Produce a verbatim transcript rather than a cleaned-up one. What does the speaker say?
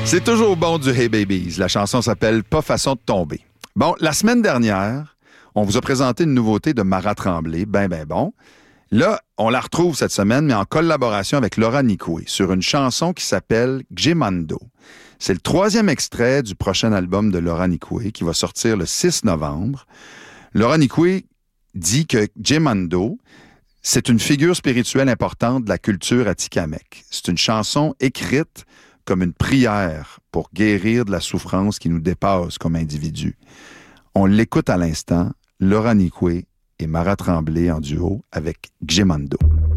C'est toujours bon du Hey Babies. La chanson s'appelle Pas façon de tomber. Bon, la semaine dernière, on vous a présenté une nouveauté de Mara Tremblay, ben ben bon. Là, on la retrouve cette semaine, mais en collaboration avec Laura Nicoué, sur une chanson qui s'appelle Ggemando. C'est le troisième extrait du prochain album de Laura Nicoué qui va sortir le six novembre. Laura Nicoué dit que Ggemando, c'est une figure spirituelle importante de la culture atikamekw. C'est une chanson écrite comme une prière pour guérir de la souffrance qui nous dépasse comme individus. On l'écoute à l'instant, Laura Nicoué et Mara Tremblay en duo avec Ggemando.